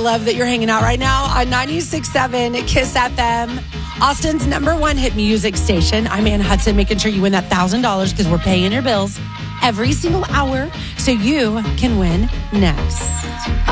love that you're hanging out right now on 96.7 Kiss FM, Austin's #1 hit music station. I'm Ann Hudson, making sure you win that $1,000 because we're paying your bills every single hour so you can win next.